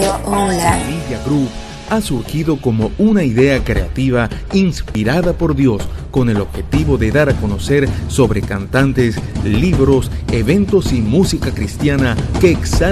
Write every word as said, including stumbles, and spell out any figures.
Radio Online. Media Group ha surgido como una idea creativa inspirada por Dios, con el objetivo de dar a conocer sobre cantantes, libros, eventos y música cristiana que exaltan